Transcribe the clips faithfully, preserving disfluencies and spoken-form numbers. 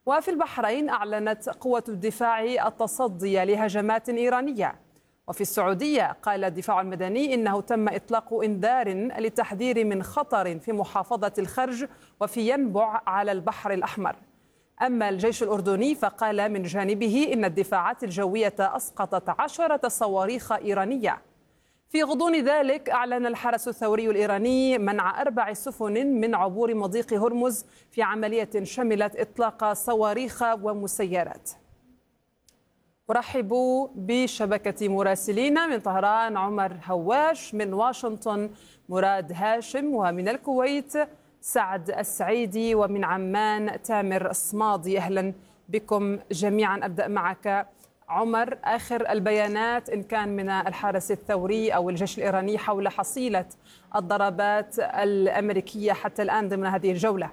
وفي البحرين أعلنت قوة الدفاع التصدي لهجمات إيرانية. وفي السعودية قال الدفاع المدني إنه تم إطلاق إنذار للتحذير من خطر في محافظة الخرج وفي ينبع على البحر الأحمر. أما الجيش الأردني فقال من جانبه إن الدفاعات الجوية أسقطت عشرة صواريخ إيرانية. في غضون ذلك أعلن الحرس الثوري الإيراني منع أربع سفن من عبور مضيق هرمز في عملية شملت إطلاق صواريخ ومسيرات. أرحب بشبكة مراسلين من طهران عمر هواش، من واشنطن مراد هاشم، ومن الكويت سعد السعيدي، ومن عمان تامر الصمادي. أهلا بكم جميعا. أبدأ معك عمر، آخر البيانات إن كان من الحرس الثوري أو الجيش الإيراني حول حصيلة الضربات الأمريكية حتى الآن ضمن هذه الجولة.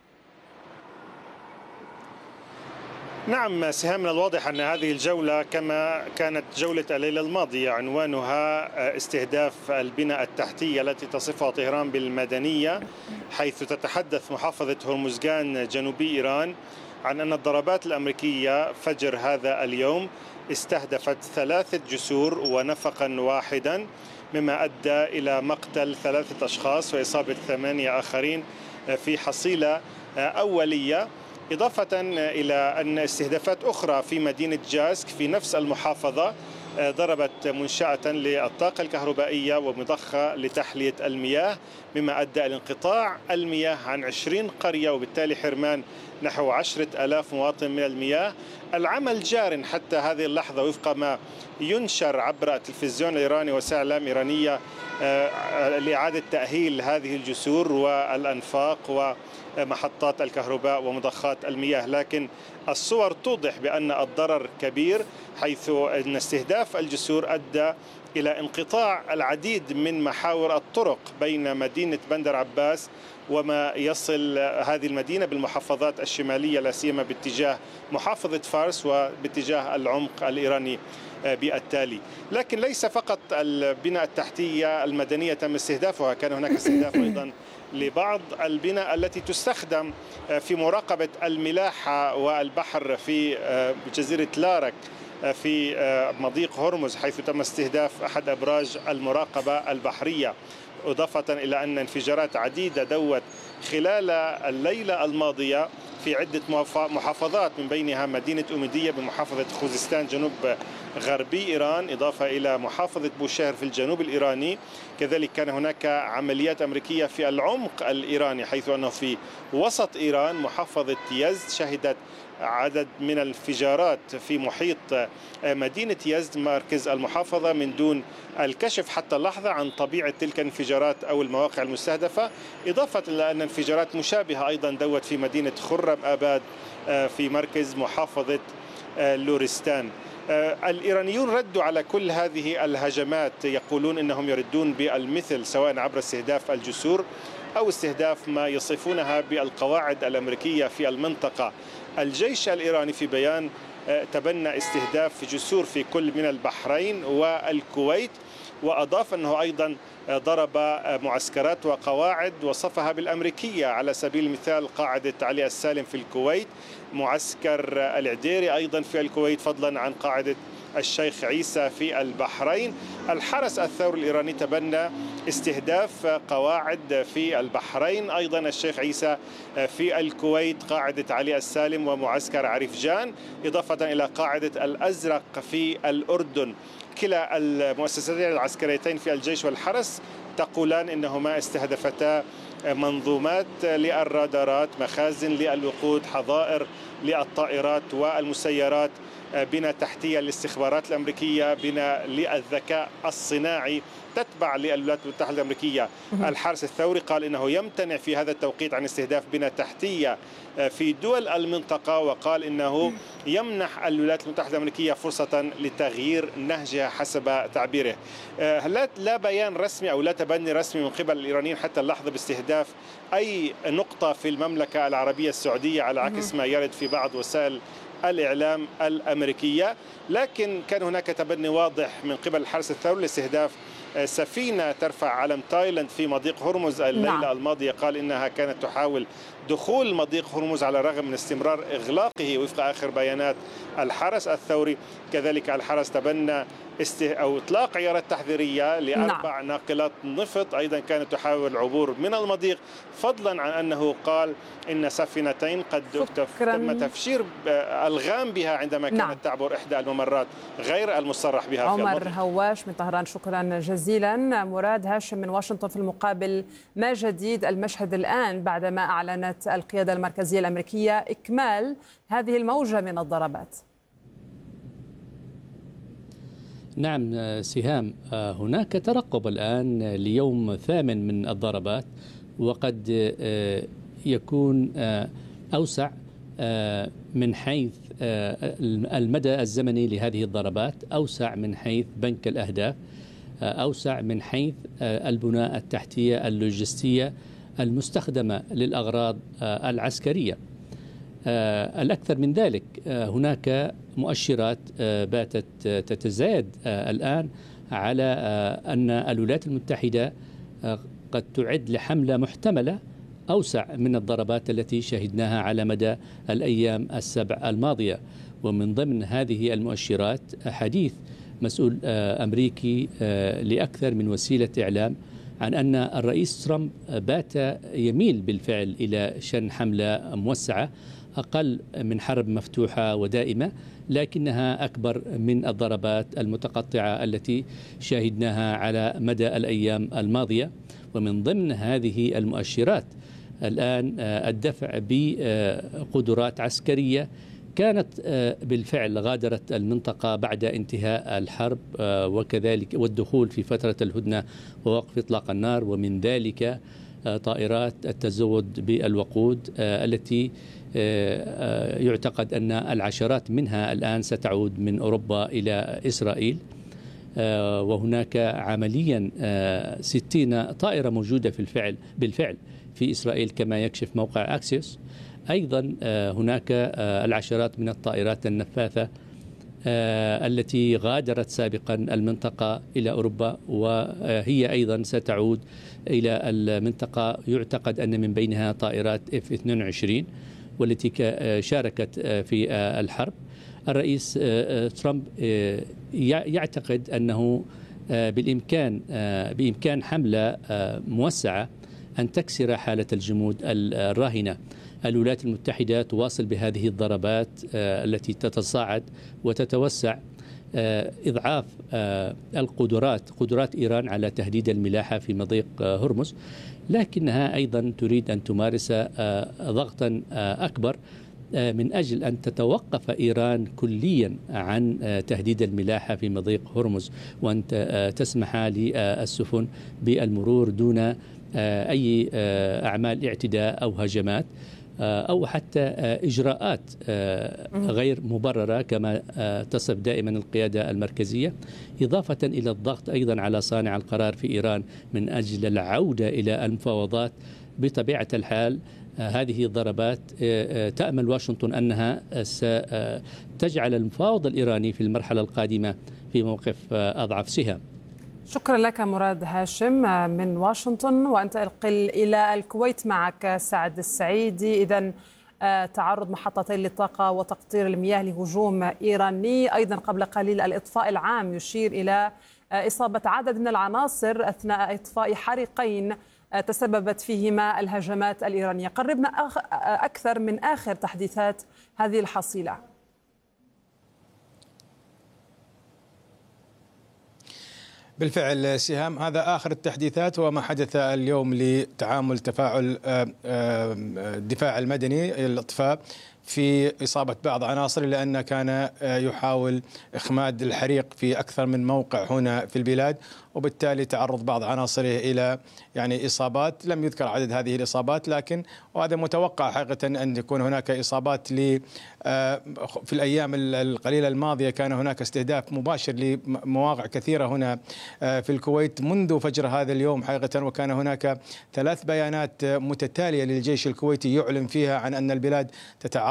نعم سهام، من الواضح أن هذه الجولة كما كانت جولة الليلة الماضية عنوانها استهداف البنى التحتية التي تصفها طهران بالمدنية، حيث تتحدث محافظة هرمزغان جنوبي إيران عن أن الضربات الأمريكية فجر هذا اليوم استهدفت ثلاثة جسور ونفقا واحدا، مما أدى إلى مقتل ثلاثة أشخاص وإصابة ثمانية آخرين في حصيلة أولية، إضافة إلى أن استهدافات أخرى في مدينة جاسك في نفس المحافظة ضربت منشأة للطاقة الكهربائية ومضخة لتحلية المياه، مما أدى إلى انقطاع المياه عن عشرين قرية وبالتالي حرمان نحو عشرة آلاف مواطن من المياه. العمل جار حتى هذه اللحظة وفق ما ينشر عبر التلفزيون الإيراني وسائل إعلام إيرانية لإعادة تأهيل هذه الجسور والأنفاق ومحطات الكهرباء ومضخات المياه، لكن الصور توضح بأن الضرر كبير، حيث أن استهداف الجسور أدى إلى انقطاع العديد من محاور الطرق بين مدينة بندر عباس وما يصل هذه المدينة بالمحافظات الشمالية، لا سيما باتجاه محافظة فارس وباتجاه العمق الإيراني بالتالي. لكن ليس فقط البنى التحتية المدنية تم استهدافها، كان هناك استهداف أيضا لبعض البنى التي تستخدم في مراقبة الملاحة والبحر في جزيرة لارك في مضيق هرمز، حيث تم استهداف أحد أبراج المراقبة البحرية، إضافة إلى أن انفجارات عديدة دوت خلال الليلة الماضية في عدة محافظات، من بينها مدينة أميدية بمحافظة خوزستان جنوب غربي إيران، إضافة إلى محافظة بوشهر في الجنوب الإيراني. كذلك كان هناك عمليات أمريكية في العمق الإيراني، حيث أنه في وسط إيران محافظة يزد شهدت عدد من الانفجارات في محيط مدينة يزد مركز المحافظة من دون الكشف حتى اللحظة عن طبيعة تلك الانفجارات أو المواقع المستهدفة، إضافة إلى أن انفجارات مشابهة أيضا دوت في مدينة خرم آباد في مركز محافظة لورستان. الإيرانيون ردوا على كل هذه الهجمات، يقولون إنهم يردون بالمثل سواء عبر استهداف الجسور أو استهداف ما يصفونها بالقواعد الأمريكية في المنطقة. الجيش الإيراني في بيان تبنى استهداف جسور في كل من البحرين والكويت، وأضاف أنه أيضا ضرب معسكرات وقواعد وصفها بالأمريكية، على سبيل المثال قاعدة علي السالم في الكويت، معسكر العديري أيضا في الكويت، فضلا عن قاعدة الشيخ عيسى في البحرين. الحرس الثوري الإيراني تبنى استهداف قواعد في البحرين، أيضا الشيخ عيسى في الكويت، قاعدة علي السالم ومعسكر عريفجان، إضافة إلى قاعدة الأزرق في الأردن. كلا المؤسستين العسكريتين في الجيش والحرس تقولان إنهما استهدفتا منظومات للرادارات، مخازن للوقود، حظائر للطائرات والمسيرات، بنى تحتية للاستخبارات الأمريكية، بنى للذكاء الصناعي تتبع للولايات المتحدة الأمريكية. الحرس الثوري قال إنه يمتنع في هذا التوقيت عن استهداف بنى تحتية في دول المنطقة، وقال إنه يمنح الولايات المتحدة الأمريكية فرصة لتغيير نهجها حسب تعبيره. لا بيان رسمي أو لا تبني رسمي من قبل الإيرانيين حتى اللحظة باستهداف أي نقطة في المملكة العربية السعودية، على عكس ما يرد في بعض وسائل الإعلام الأمريكية. لكن كان هناك تبني واضح من قبل الحرس الثوري لاستهداف سفينة ترفع علم تايلاند في مضيق هرمز الليلة نعم. الماضية قال إنها كانت تحاول دخول مضيق هرمز على الرغم من استمرار إغلاقه وفق آخر بيانات الحرس الثوري. كذلك الحرس تبنى استه أو إطلاق عيارات تحذيرية لأربع نعم. ناقلات نفط أيضا كانت تحاول العبور من المضيق، فضلا عن أنه قال إن سفينتين قد شكراً. تم تفجير الغام بها عندما كانت نعم. تعبر إحدى الممرات غير المصرح بها. عمر في هواش من طهران، شكرا جزيلا. مراد هاشم من واشنطن في المقابل، ما جديد المشهد الآن بعدما أعلنت القيادة المركزية الأمريكية إكمال هذه الموجة من الضربات؟ نعم سهام، هناك ترقب الآن ليوم ثامن من الضربات، وقد يكون أوسع من حيث المدى الزمني لهذه الضربات، أوسع من حيث بنك الأهداف، أوسع من حيث البناء التحتية اللوجستية المستخدمة للأغراض العسكرية. الأكثر من ذلك، هناك مؤشرات باتت تتزايد الآن على أن الولايات المتحدة قد تعد لحملة محتملة أوسع من الضربات التي شهدناها على مدى الأيام السبع الماضية. ومن ضمن هذه المؤشرات حديث مسؤول أمريكي لأكثر من وسيلة إعلام عن أن الرئيس ترامب بات يميل بالفعل إلى شن حملة موسعة أقل من حرب مفتوحة ودائمة، لكنها أكبر من الضربات المتقطعة التي شاهدناها على مدى الأيام الماضية. ومن ضمن هذه المؤشرات الآن الدفع بقدرات عسكرية كانت بالفعل غادرت المنطقة بعد انتهاء الحرب، وكذلك والدخول في فترة الهدنة ووقف إطلاق النار، ومن ذلك طائرات التزود بالوقود التي يعتقد أن العشرات منها الآن ستعود من أوروبا إلى إسرائيل. وهناك عمليا ستين طائرة موجودة في الفعل بالفعل في إسرائيل كما يكشف موقع أكسيوس. أيضا هناك العشرات من الطائرات النفاثة التي غادرت سابقا المنطقة إلى أوروبا، وهي أيضا ستعود إلى المنطقة. يعتقد أن من بينها طائرات إف اثنين وعشرين والتي شاركت في الحرب. الرئيس ترامب يعتقد أنه بالإمكان بإمكان حملة موسعة أن تكسر حالة الجمود الراهنة. الولايات المتحدة تواصل بهذه الضربات التي تتصاعد وتتوسع إضعاف القدرات قدرات إيران على تهديد الملاحة في مضيق هرمز، لكنها أيضا تريد أن تمارس ضغطا أكبر من أجل أن تتوقف إيران كليا عن تهديد الملاحة في مضيق هرمز، وأن تسمح للسفن بالمرور دون أي أعمال اعتداء أو هجمات أو حتى إجراءات غير مبررة كما تصف دائما القيادة المركزية، إضافة إلى الضغط أيضا على صانع القرار في إيران من أجل العودة إلى المفاوضات. بطبيعة الحال هذه الضربات تأمل واشنطن أنها ستجعل المفاوض الإيراني في المرحلة القادمة في موقف أضعف سهام. شكرا لك مراد هاشم من واشنطن. وأنتقل إلى الكويت معك سعد السعيدي. إذن تعرض محطتين للطاقة وتقطير المياه لهجوم إيراني. أيضا قبل قليل الإطفاء العام يشير إلى إصابة عدد من العناصر أثناء إطفاء حريقين تسببت فيهما الهجمات الإيرانية. قربنا أكثر من آخر تحديثات هذه الحصيلة. بالفعل سهام، هذا آخر التحديثات وما حدث اليوم لتعامل تفاعل الدفاع المدني الإطفاء في إصابة بعض عناصر، لأنه كان يحاول إخماد الحريق في أكثر من موقع هنا في البلاد، وبالتالي تعرض بعض عناصره إلى يعني إصابات. لم يذكر عدد هذه الإصابات، لكن وهذا متوقع حقيقة أن يكون هناك إصابات. ل في الأيام القليلة الماضية كان هناك استهداف مباشر لمواقع كثيرة هنا في الكويت منذ فجر هذا اليوم حقيقة، وكان هناك ثلاث بيانات متتالية للجيش الكويتي يعلن فيها عن أن البلاد تتعرض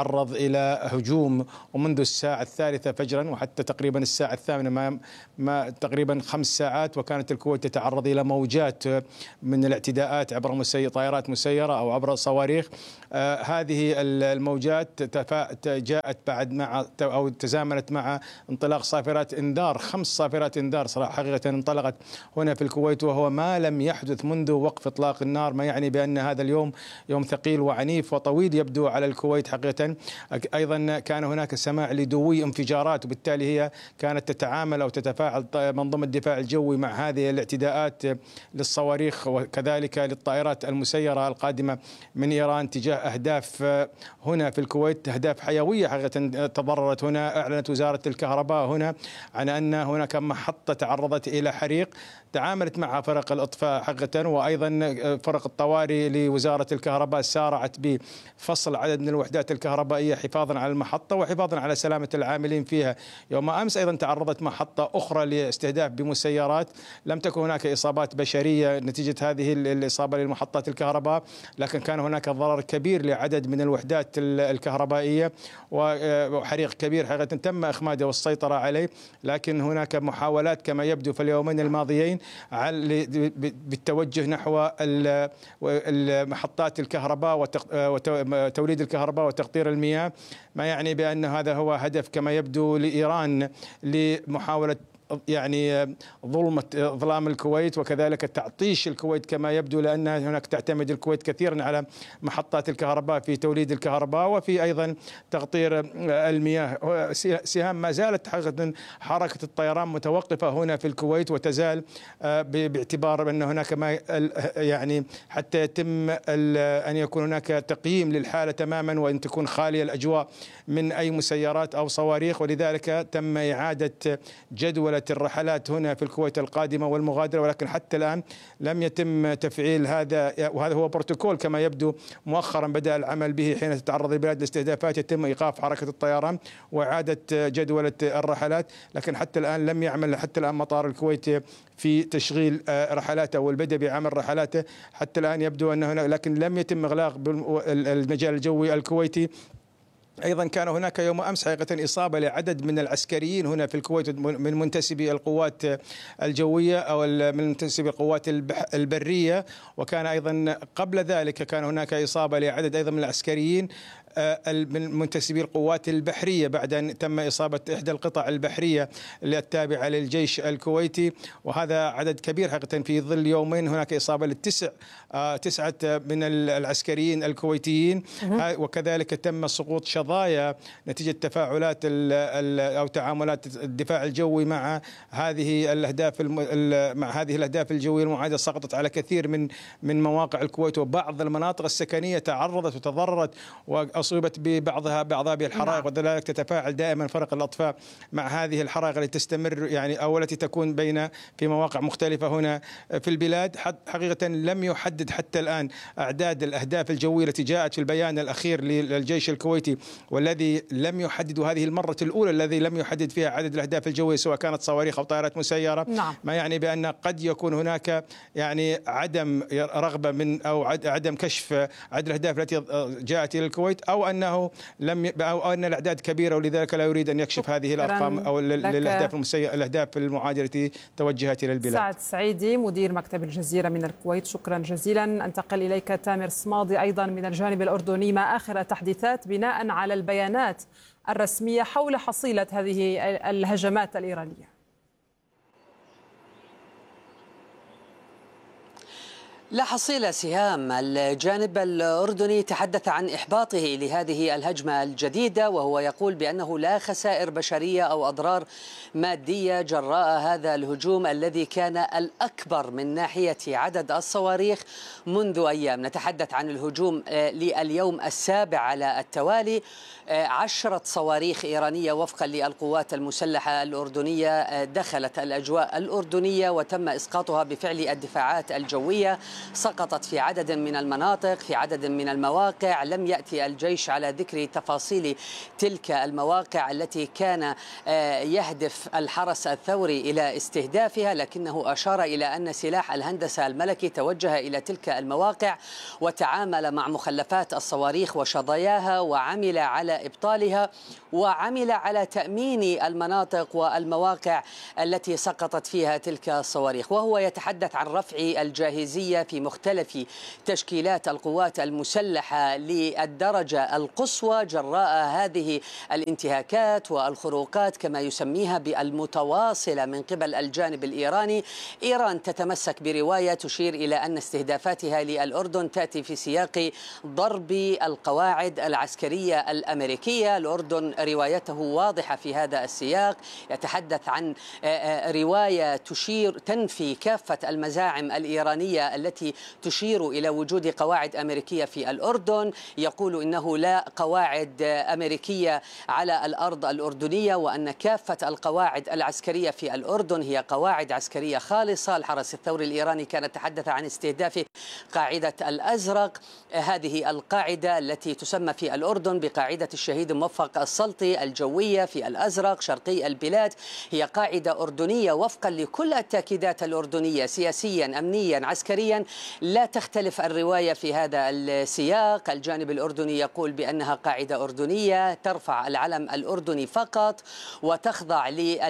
تعرض إلى هجوم، ومنذ الساعة الثالثة فجرا وحتى تقريبا الساعة الثامنة ما, ما تقريبا خمس ساعات، وكانت الكويت تتعرض إلى موجات من الاعتداءات عبر مسي... طائرات مسيرة أو عبر صواريخ. آه هذه الموجات تفا... جاءت بعد مع أو تزامنت مع انطلاق صافرات إنذار، خمس صافرات إنذار صراحة حقيقة انطلقت هنا في الكويت، وهو ما لم يحدث منذ وقف إطلاق النار، ما يعني بأن هذا اليوم يوم ثقيل وعنيف وطويل يبدو على الكويت حقيقة. أيضا كان هناك سماع لدوي انفجارات، وبالتالي هي كانت تتعامل أو تتفاعل منظومة الدفاع الجوي مع هذه الاعتداءات للصواريخ وكذلك للطائرات المسيرة القادمة من إيران تجاه أهداف هنا في الكويت، أهداف حيوية حقيقة تضررت هنا. أعلنت وزارة الكهرباء هنا عن أن هناك محطة تعرضت إلى حريق، تعاملت مع فرق الإطفاء حقيقة، وأيضا فرق الطوارئ لوزارة الكهرباء سارعت بفصل عدد من الوحدات الكهربائية حفاظا على المحطة وحفاظا على سلامة العاملين فيها. يوم أمس أيضا تعرضت محطة أخرى لاستهداف بمسيرات، لم تكن هناك إصابات بشرية نتيجة هذه الإصابة للمحطات الكهرباء، لكن كان هناك ضرر كبير لعدد من الوحدات الكهربائية وحريق كبير حقيقة تم إخماده والسيطرة عليه. لكن هناك محاولات كما يبدو في اليومين الماضيين بالتوجه نحو محطات الكهرباء وتوليد الكهرباء وتقطير المياه، ما يعني بأن هذا هو هدف كما يبدو لإيران لمحاولة يعني ظلمة ظلام الكويت وكذلك تعطيش الكويت كما يبدو، لأن هناك تعتمد الكويت كثيرا على محطات الكهرباء في توليد الكهرباء وفي أيضا تقطير المياه. سهام، ما زالت حقيقة حركة الطيران متوقفة هنا في الكويت وتزال باعتبار أن هناك ما يعني حتى يتم أن يكون هناك تقييم للحالة تماما وأن تكون خالية الأجواء من أي مسيرات أو صواريخ، ولذلك تم إعادة جدول الرحلات هنا في الكويت القادمة والمغادرة، ولكن حتى الآن لم يتم تفعيل هذا، وهذا هو بروتوكول كما يبدو مؤخرا بدأ العمل به حين تتعرض البلاد لاستهدافات يتم إيقاف حركة الطيران وإعادة جدولة الرحلات، لكن حتى الآن لم يعمل حتى الآن مطار الكويت في تشغيل رحلاته والبدء بعمل رحلاته حتى الآن يبدو أنه هنا، لكن لم يتم إغلاق المجال الجوي الكويتي. أيضا كان هناك يوم أمس حقيقة إصابة لعدد من العسكريين هنا في الكويت من منتسبي القوات الجوية أو من منتسبي القوات البرية، وكان أيضا قبل ذلك كان هناك إصابة لعدد أيضا من العسكريين من منتسبي القوات البحرية بعد أن تم إصابة إحدى القطع البحرية التابعة للجيش الكويتي، وهذا عدد كبير حقيقة في ظل يومين هناك إصابة للتسع تسعة من العسكريين الكويتيين، وكذلك تم سقوط شظايا نتيجة تفاعلات أو تعاملات الدفاع الجوي مع هذه الأهداف مع هذه الأهداف الجوية المعادة، سقطت على كثير من من مواقع الكويت، وبعض المناطق السكنية تعرضت وتضررت وأصيبت ببعضها بعضها بالحرائق، وذلك تتفاعل دائما فرق الأطفاء مع هذه الحرائق التي تستمر يعني أو التي تكون بين في مواقع مختلفة هنا في البلاد. حقيقة لم يحدد حتى الآن أعداد الأهداف الجوية التي جاءت في البيان الأخير للجيش الكويتي، والذي لم يحدد هذه المرة الأولى الذي لم يحدد فيها عدد الأهداف الجوية سواء كانت صواريخ أو طائرات مسيرة. نعم. ما يعني بأن قد يكون هناك يعني عدم رغبة من أو عدم كشف عدد الأهداف التي جاءت إلى الكويت، أو أنه لم أو أن الأعداد كبيرة ولذلك لا يريد أن يكشف هذه الأرقام أو للأهداف المسيرة الأهداف المعادلة التي توجهت إلى البلاد. سعد سعيدي مدير مكتب الجزيرة من الكويت، شكرا جزيلا. انتقل إليك تامر صمادي أيضا من الجانب الأردني، ما آخر التحديثات بناء على البيانات الرسمية حول حصيلة هذه الهجمات الإيرانية؟ لا حصيلة سهام. الجانب الأردني تحدث عن إحباطه لهذه الهجمة الجديدة، وهو يقول بأنه لا خسائر بشرية أو أضرار مادية جراء هذا الهجوم الذي كان الأكبر من ناحية عدد الصواريخ منذ أيام. نتحدث عن الهجوم لليوم السابع على التوالي، عشرة صواريخ إيرانية وفقا للقوات المسلحة الأردنية دخلت الأجواء الأردنية وتم إسقاطها بفعل الدفاعات الجوية. سقطت في عدد من المناطق في عدد من المواقع. لم يأتي الجيش على ذكر تفاصيل تلك المواقع التي كان يهدف الحرس الثوري إلى استهدافها، لكنه أشار إلى أن سلاح الهندسة الملكي توجه إلى تلك المواقع وتعامل مع مخلفات الصواريخ وشظاياها وعمل على إبطالها وعمل على تأمين المناطق والمواقع التي سقطت فيها تلك الصواريخ. وهو يتحدث عن رفع الجاهزية في مختلف تشكيلات القوات المسلحة للدرجة القصوى جراء هذه الانتهاكات والخروقات كما يسميها بالمتواصلة من قبل الجانب الإيراني. إيران تتمسك برواية تشير إلى أن استهدافاتها للأردن تأتي في سياق ضرب القواعد العسكرية الأمريكية. الأردن روايته واضحة في هذا السياق، يتحدث عن رواية تشير تنفي كافة المزاعم الإيرانية التي تشير إلى وجود قواعد أمريكية في الأردن. يقول إنه لا قواعد أمريكية على الأرض الأردنية، وأن كافة القواعد العسكرية في الأردن هي قواعد عسكرية خالصة. الحرس الثوري الإيراني كان يتحدث عن استهداف قاعدة الأزرق. هذه القاعدة التي تسمى في الأردن بقاعدة الشهيد موفق السلطي الجوية في الأزرق شرقي البلاد، هي قاعدة أردنية وفقا لكل التأكيدات الأردنية سياسيا أمنيا عسكريا. لا تختلف الرواية في هذا السياق. الجانب الأردني يقول بأنها قاعدة أردنية ترفع العلم الأردني فقط وتخضع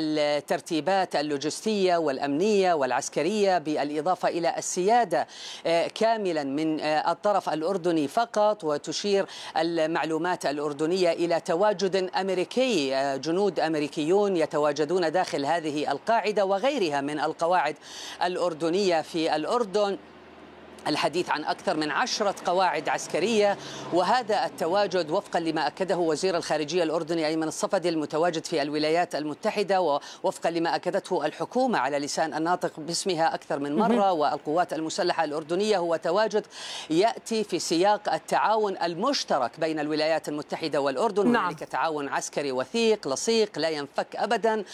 للترتيبات اللوجستية والأمنية والعسكرية، بالإضافة إلى السيادة كاملا من الطرف الأردني فقط. وتشير المعلومات الأردنية إلى تواجد أمريكي، جنود أمريكيون يتواجدون داخل هذه القاعدة وغيرها من القواعد الأردنية في الأردن. الحديث عن أكثر من عشرة قواعد عسكرية، وهذا التواجد وفقا لما أكده وزير الخارجية الأردني أيمن الصفدي المتواجد في الولايات المتحدة، ووفقا لما أكدته الحكومة على لسان الناطق باسمها أكثر من مرة والقوات المسلحة الأردنية، هو تواجد يأتي في سياق التعاون المشترك بين الولايات المتحدة والأردن. نعم. هنالك تعاون عسكري وثيق لصيق لا ينفك أبدا،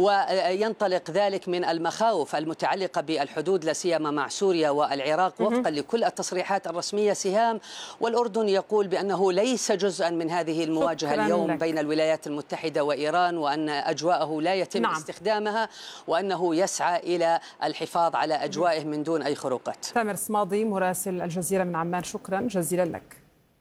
وينطلق ذلك من المخاوف المتعلقة بالحدود لا سيما مع سوريا والعراق وفقا لكل التصريحات الرسمية سهام. والأردن يقول بأنه ليس جزءا من هذه المواجهة اليوم لك. بين الولايات المتحدة وإيران، وأن أجواءه لا يتم نعم. استخدامها، وأنه يسعى إلى الحفاظ على أجوائه من دون أي خروقات. ثامر صمادي مراسل الجزيرة من عمان، شكرا جزيلا لك.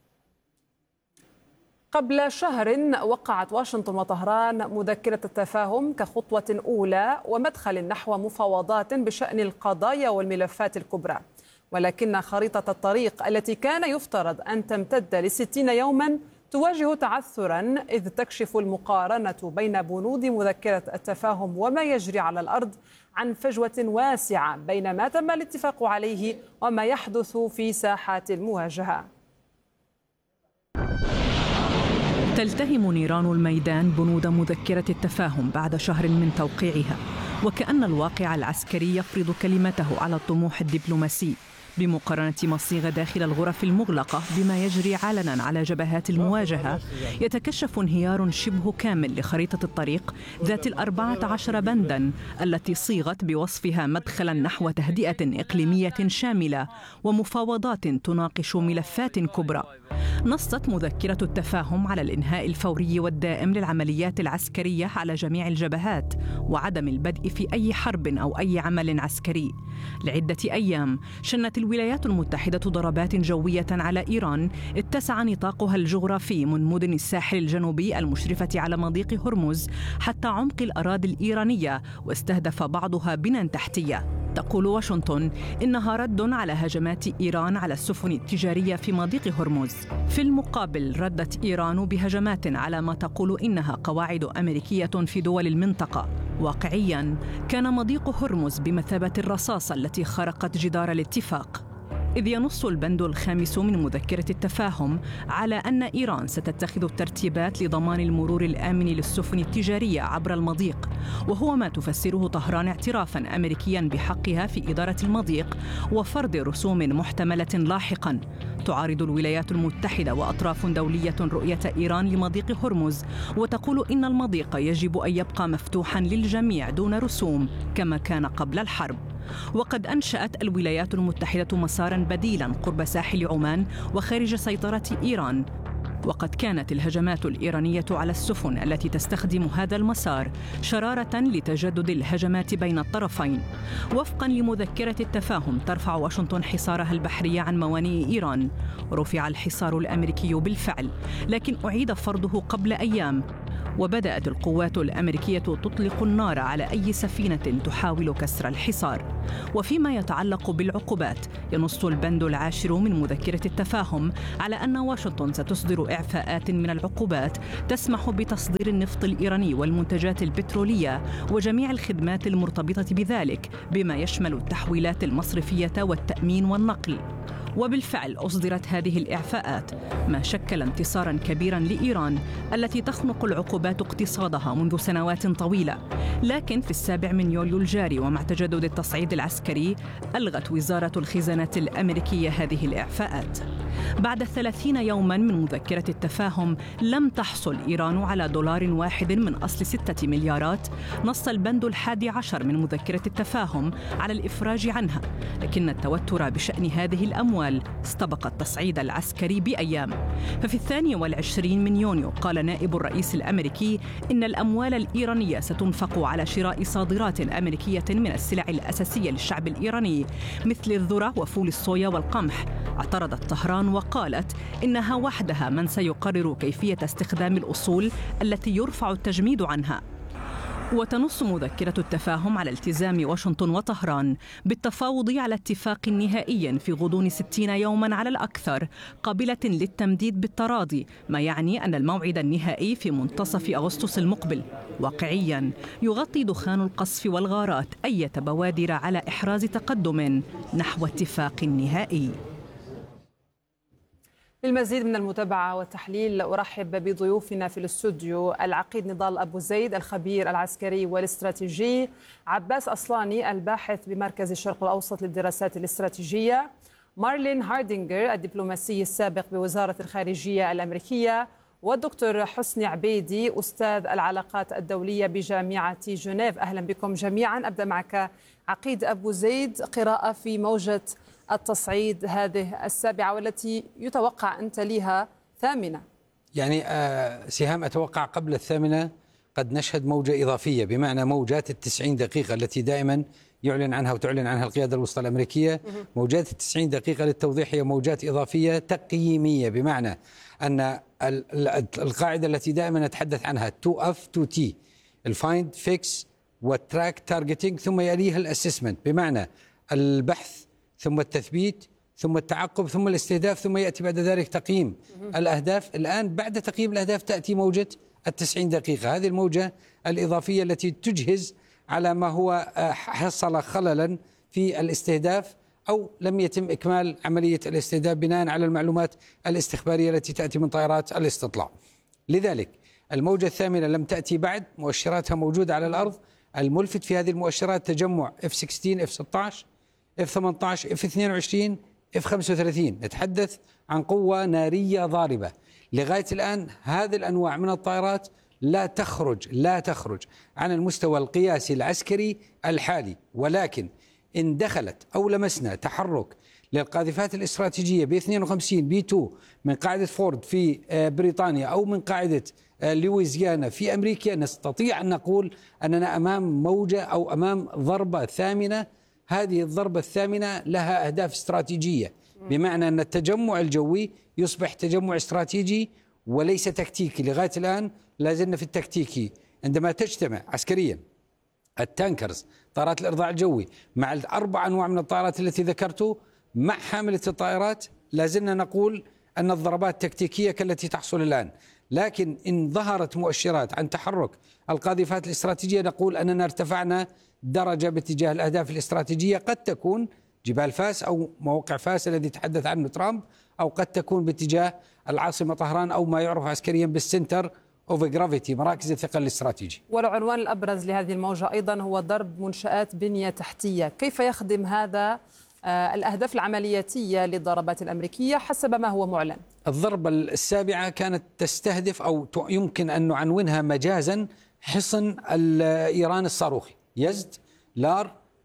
قبل شهر وقعت واشنطن وطهران مذكرة التفاهم كخطوة أولى ومدخل نحو مفاوضات بشأن القضايا والملفات الكبرى، ولكن خريطة الطريق التي كان يفترض أن تمتد لستين يوما تواجه تعثرا، إذ تكشف المقارنة بين بنود مذكرة التفاهم وما يجري على الأرض عن فجوة واسعة بين ما تم الاتفاق عليه وما يحدث في ساحات المواجهة. تلتهم نيران الميدان بنود مذكرة التفاهم بعد شهر من توقيعها، وكأن الواقع العسكري يفرض كلمته على الطموح الدبلوماسي، بمقارنة ما صيغ داخل الغرف المغلقة بما يجري علنا على جبهات المواجهة. يتكشف انهيار شبه كامل لخريطة الطريق ذات الأربعة عشر بنداً التي صيغت بوصفها مدخلاً نحو تهدئة إقليمية شاملة ومفاوضات تناقش ملفات كبرى. نصت مذكرة التفاهم على الإنهاء الفوري والدائم للعمليات العسكرية على جميع الجبهات وعدم البدء في أي حرب أو أي عمل عسكري. لعدة أيام شنت الولايات المتحدة ضربات جوية على إيران اتسع نطاقها الجغرافي من مدن الساحل الجنوبي المشرفة على مضيق هرمز حتى عمق الأراضي الإيرانية، واستهدف بعضها بنى تحتية. تقول واشنطن إنها رد على هجمات إيران على السفن التجارية في مضيق هرمز. في المقابل ردت إيران بهجمات على ما تقول إنها قواعد أمريكية في دول المنطقة. واقعياً كان مضيق هرمز بمثابة الرصاصة التي خرقت جدار الاتفاق، إذ ينص البند الخامس من مذكرة التفاهم على أن إيران ستتخذ الترتيبات لضمان المرور الآمن للسفن التجارية عبر المضيق، وهو ما تفسره طهران اعترافاً أمريكياً بحقها في إدارة المضيق وفرض رسوم محتملة لاحقاً. تعارض الولايات المتحدة وأطراف دولية رؤية إيران لمضيق هرمز، وتقول إن المضيق يجب أن يبقى مفتوحاً للجميع دون رسوم كما كان قبل الحرب. وقد أنشأت الولايات المتحدة مساراً بديلاً قرب ساحل عمان وخارج سيطرة إيران. وقد كانت الهجمات الإيرانية على السفن التي تستخدم هذا المسار شرارة لتجدد الهجمات بين الطرفين. وفقاً لمذكرة التفاهم، ترفع واشنطن حصارها البحري عن موانئ إيران. رفع الحصار الأمريكي بالفعل، لكن أعيد فرضه قبل أيام، وبدأت القوات الأمريكية تطلق النار على أي سفينة تحاول كسر الحصار. وفيما يتعلق بالعقوبات، ينص البند العاشر من مذكرة التفاهم على أن واشنطن ستصدر إعفاءات من العقوبات تسمح بتصدير النفط الإيراني والمنتجات البترولية وجميع الخدمات المرتبطة بذلك، بما يشمل التحويلات المصرفية والتأمين والنقل. وبالفعل أصدرت هذه الإعفاءات، ما شكل انتصاراً كبيراً لإيران التي تخنق العقوبات اقتصادها منذ سنوات طويلة. لكن في السابع من يوليو الجاري ومع تجدد التصعيد العسكري، ألغت وزارة الخزانة الأمريكية هذه الإعفاءات. بعد ثلاثين يوماً من مذكرة التفاهم، لم تحصل إيران على دولار واحد من أصل ستة مليارات. نص البند الحادي عشر من مذكرة التفاهم على الإفراج عنها، لكن التوتر بشأن هذه الأموال استبق التصعيد العسكري بأيام. ففي الثاني والعشرين من يونيو قال نائب الرئيس الأمريكي إن الأموال الإيرانية ستنفق على شراء صادرات أمريكية من السلع الأساسية للشعب الإيراني مثل الذرة وفول الصويا والقمح. اعترضت طهران وقالت إنها وحدها من سيقرر كيفية استخدام الأصول التي يرفع التجميد عنها. وتنص مذكرة التفاهم على التزام واشنطن وطهران بالتفاوض على اتفاق نهائي في غضون ستين يوماً على الأكثر، قابلة للتمديد بالتراضي، ما يعني أن الموعد النهائي في منتصف أغسطس المقبل. واقعياً يغطي دخان القصف والغارات أي بوادر على إحراز تقدم نحو اتفاق نهائي. للمزيد من المتابعة والتحليل أرحب بضيوفنا في الاستوديو: العقيد نضال أبو زيد الخبير العسكري والاستراتيجي، عباس أصلاني الباحث بمركز الشرق الأوسط للدراسات الاستراتيجية، مارلين هاردينغر الدبلوماسي السابق بوزارة الخارجية الأمريكية، والدكتور حسني عبيدي أستاذ العلاقات الدولية بجامعة جنيف. أهلا بكم جميعا. أبدأ معك عقيد أبو زيد، قراءة في موجة التصعيد هذه السابعة والتي يتوقع أن تليها ثامنة. يعني آه سهام، أتوقع قبل الثامنة قد نشهد موجة إضافية، بمعنى موجات التسعين دقيقة التي دائما يعلن عنها وتعلن عنها القيادة الوسطى الأمريكية. موجات التسعين دقيقة للتوضيح هي موجات إضافية تقييمية، بمعنى أن القاعدة التي دائما نتحدث عنها تو اف تو تي، الفايند فيكس والتراك تارجتينج، ثم يليها الاسسمنت، بمعنى البحث ثم التثبيت ثم التعقب ثم الاستهداف، ثم يأتي بعد ذلك تقييم الأهداف. الآن بعد تقييم الأهداف تأتي موجة التسعين دقيقة، هذه الموجة الإضافية التي تجهز على ما هو حصل خللا في الاستهداف أو لم يتم إكمال عملية الاستهداف بناء على المعلومات الاستخبارية التي تأتي من طائرات الاستطلاع. لذلك الموجة الثامنة لم تأتي بعد، مؤشراتها موجودة على الأرض. الملفت في هذه المؤشرات تجمع إف ستة عشر، إف ستة عشر، إف ثمانية عشر، إف اثنين وعشرين، إف خمسة وثلاثين. نتحدث عن قوة نارية ضاربة. لغاية الآن هذه الأنواع من الطائرات لا تخرج لا تخرج عن المستوى القياسي العسكري الحالي، ولكن إن دخلت أو لمسنا تحرك للقاذفات الاستراتيجية ب اثنين وخمسين بي اثنين من قاعدة فورد في بريطانيا أو من قاعدة لويزيانا في أمريكا، نستطيع أن نقول أننا أمام موجة أو أمام ضربة ثامنة. هذه الضربة الثامنة لها أهداف استراتيجية، بمعنى أن التجمع الجوي يصبح تجمع استراتيجي وليس تكتيكي. لغاية الآن لازلنا في التكتيكي. عندما تجتمع عسكريا التانكرز، طائرات الإرضاع الجوي، مع الأربع أنواع من الطائرات التي ذكرته، مع حاملة الطائرات، لازلنا نقول أن الضربات تكتيكية كالتي تحصل الآن. لكن إن ظهرت مؤشرات عن تحرك القاذفات الاستراتيجية، نقول أننا ارتفعنا درجة باتجاه الأهداف الاستراتيجية. قد تكون جبال فاس أو موقع فاس الذي تحدث عنه ترامب، أو قد تكون باتجاه العاصمة طهران أو ما يعرف عسكريا بالسنتر أوف جرافيتي، مراكز الثقل الاستراتيجي. والعنوان الأبرز لهذه الموجة أيضا هو ضرب منشآت بنية تحتية. كيف يخدم هذا الأهداف العملياتية للضربات الأمريكية حسب ما هو معلن؟ الضربة السابعة كانت تستهدف أو يمكن أن نعنونها مجازا حصن إيران الصاروخي يزد، لار،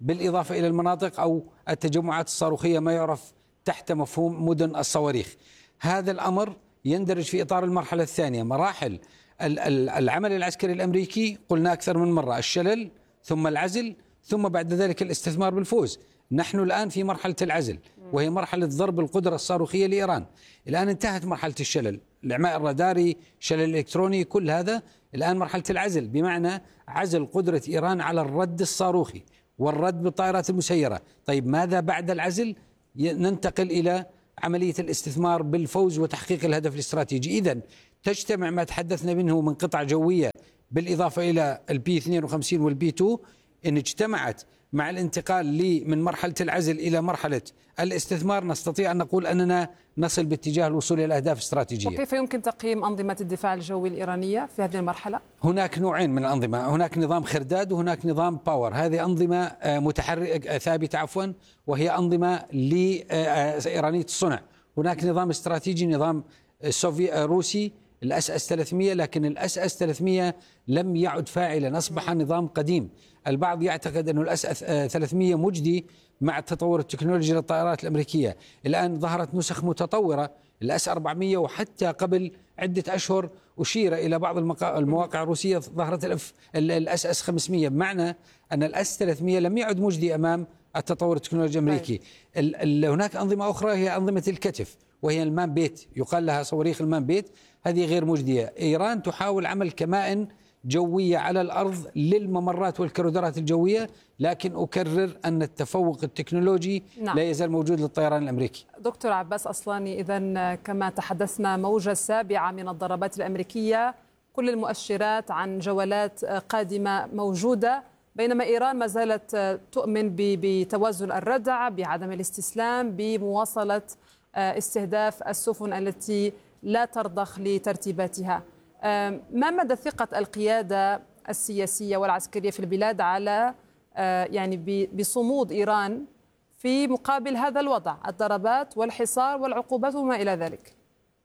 بالإضافة إلى المناطق أو التجمعات الصاروخية ما يعرف تحت مفهوم مدن الصواريخ. هذا الأمر يندرج في إطار المرحلة الثانية. مراحل العمل العسكري الأمريكي قلنا أكثر من مرة: الشلل، ثم العزل، ثم بعد ذلك الاستثمار بالفوز. نحن الآن في مرحلة العزل، وهي مرحلة ضرب القدرة الصاروخية لإيران. الآن انتهت مرحلة الشلل، الإعماء الراداري، الشلل الإلكتروني، كل هذا. الآن مرحلة العزل، بمعنى عزل قدرة إيران على الرد الصاروخي والرد بالطائرات المسيرة. طيب ماذا بعد العزل؟ ننتقل إلى عملية الاستثمار بالفوز وتحقيق الهدف الاستراتيجي. إذن تجتمع ما تحدثنا منه من قطع جوية بالإضافة إلى البي اثنين وخمسين والبي اثنين، إن اجتمعت مع الانتقال من مرحلة العزل إلى مرحلة الاستثمار، نستطيع أن نقول أننا نصل باتجاه الوصول إلى أهداف استراتيجية. وكيف يمكن تقييم أنظمة الدفاع الجوي الإيرانية في هذه المرحلة؟ هناك نوعين من الأنظمة، هناك نظام خرداد وهناك نظام باور. هذه أنظمة متحرك ثابتة عفوا، وهي أنظمة لإيرانية الصنع. هناك نظام استراتيجي، نظام سوفي روسي، الأس أس ثلاثمئة، لكن الأس أس ثلاثمئة لم يعد فاعلا، أصبح نظام قديم. البعض يعتقد أن الأس أس ثلاثمئة مجدي مع التطور التكنولوجي للطائرات الأمريكية. الآن ظهرت نسخ متطورة، الأس أربعمئة، وحتى قبل عدة أشهر أشير إلى بعض المواقع الروسية ظهرت الأس أس خمسمئة، بمعنى أن الأس ثلاثمئة لم يعد مجدي أمام التطور التكنولوجي الأمريكي. هناك أنظمة أخرى هي أنظمة الكتف، وهي المان بيت، يقال لها صواريخ المان بيت، هذه غير مجدية. إيران تحاول عمل كمائن جوية على الأرض للممرات والكرودرات الجوية، لكن أكرر أن التفوق التكنولوجي نعم. لا يزال موجود للطيران الأمريكي. دكتور عباس أصلاني، إذن كما تحدثنا موجة سابعة من الضربات الأمريكية، كل المؤشرات عن جولات قادمة موجودة، بينما إيران ما زالت تؤمن بتوازن الردع، بعدم الاستسلام، بمواصلة استهداف السفن التي لا ترضخ لترتيباتها. ما مدى ثقة القيادة السياسية والعسكرية في البلاد على يعني بصمود إيران في مقابل هذا الوضع، الضربات والحصار والعقوبات وما إلى ذلك؟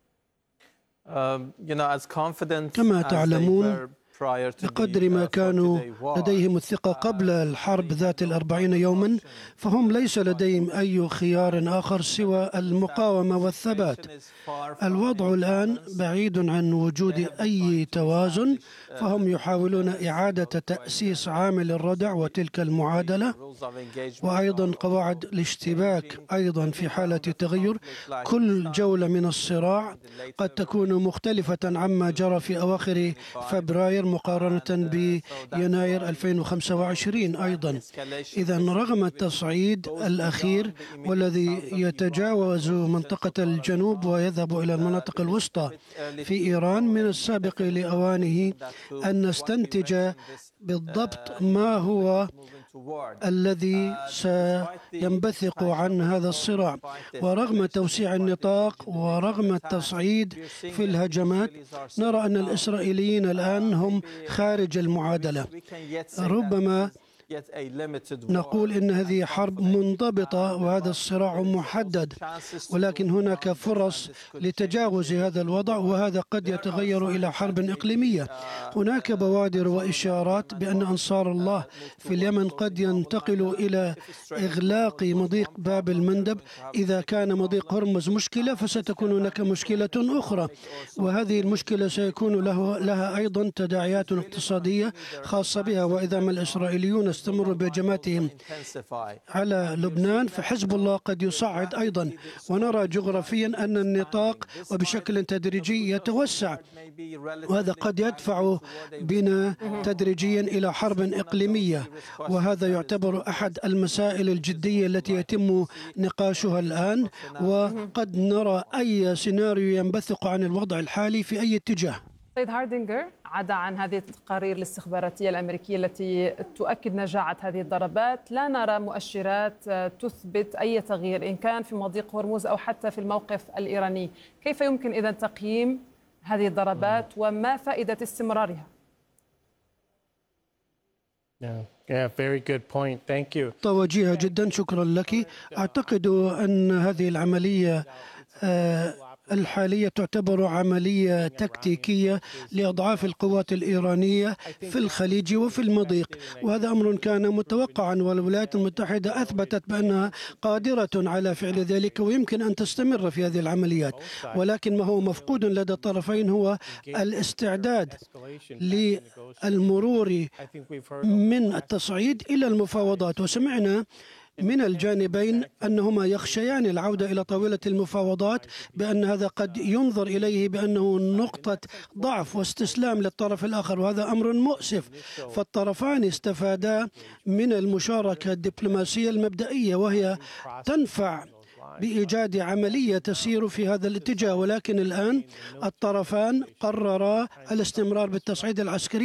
كما تعلمون، بقدر ما كانوا لديهم الثقة قبل الحرب ذات الأربعين يوما، فهم ليس لديهم أي خيار آخر سوى المقاومة والثبات. الوضع الآن بعيد عن وجود أي توازن، فهم يحاولون إعادة تأسيس عامل الردع وتلك المعادلة، وأيضا قواعد الاشتباك أيضا في حالة تغير. كل جولة من الصراع قد تكون مختلفة عما جرى في أواخر فبراير مقارنة بيناير ألفين وخمسة وعشرين أيضا. إذا رغم التصعيد الأخير والذي يتجاوز منطقة الجنوب ويذهب إلى المناطق الوسطى في إيران، من السابق لأوانه أن نستنتج بالضبط ما هو الذي سينبثق عن هذا الصراع. ورغم توسيع النطاق ورغم التصعيد في الهجمات، نرى أن الإسرائيليين الآن هم خارج المعادلة. ربما نقول إن هذه حرب منضبطة وهذا الصراع محدد، ولكن هناك فرص لتجاوز هذا الوضع، وهذا قد يتغير إلى حرب إقليمية. هناك بوادر وإشارات بأن أنصار الله في اليمن قد ينتقلوا إلى إغلاق مضيق باب المندب. إذا كان مضيق هرمز مشكلة، فستكون هناك مشكلة أخرى، وهذه المشكلة سيكون له لها أيضا تداعيات اقتصادية خاصة بها. وإذا ما الإسرائيليون استمروا بهجماتهم على لبنان، فحزب الله قد يصعد أيضا. ونرى جغرافيا أن النطاق وبشكل تدريجي يتوسع، وهذا قد يدفع بنا تدريجيا إلى حرب إقليمية، وهذا يعتبر أحد المسائل الجدية التي يتم نقاشها الآن. وقد نرى أي سيناريو ينبثق عن الوضع الحالي في أي اتجاه. سيد هاردينجر، عدا عن هذه التقارير الاستخباراتية الأمريكية التي تؤكد نجاعة هذه الضربات، لا نرى مؤشرات تثبت أي تغيير إن كان في مضيق هرمز أو حتى في الموقف الإيراني. كيف يمكن إذن تقييم هذه الضربات وما فائدة استمرارها؟ توجيه جدا، شكرا لك. أعتقد أن هذه العملية الحالية تعتبر عملية تكتيكية لأضعاف القوات الإيرانية في الخليج وفي المضيق، وهذا أمر كان متوقعا، والولايات المتحدة أثبتت بأنها قادرة على فعل ذلك ويمكن أن تستمر في هذه العمليات. ولكن ما هو مفقود لدى الطرفين هو الاستعداد للمرور من التصعيد إلى المفاوضات. وسمعنا من الجانبين أنهما يخشيان العودة إلى طاولة المفاوضات، بأن هذا قد ينظر إليه بأنه نقطة ضعف واستسلام للطرف الآخر، وهذا أمر مؤسف. فالطرفان استفادا من المشاركة الدبلوماسية المبدئية، وهي تنفع بإيجاد عملية تسير في هذا الاتجاه. ولكن الآن الطرفان قررا الاستمرار بالتصعيد العسكري